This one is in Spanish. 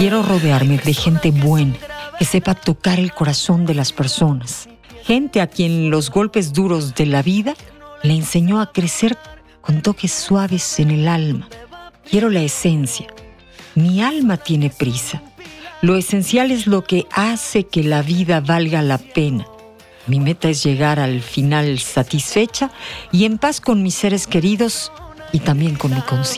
Quiero rodearme de gente buena, que sepa tocar el corazón de las personas. Gente a quien los golpes duros de la vida le enseñó a crecer con toques suaves en el alma. Quiero la esencia. Mi alma tiene prisa. Lo esencial es lo que hace que la vida valga la pena. Mi meta es llegar al final satisfecha y en paz con mis seres queridos y también con mi conciencia.